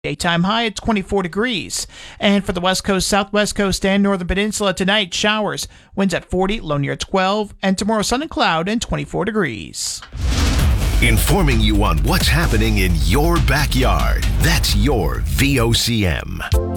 Daytime high at 24 degrees. And for the West Coast, Southwest Coast, and Northern Peninsula tonight, showers. Winds at 40, low near 12. And tomorrow, sun and cloud and 24 degrees. Informing you on what's happening in your backyard. That's your VOCM.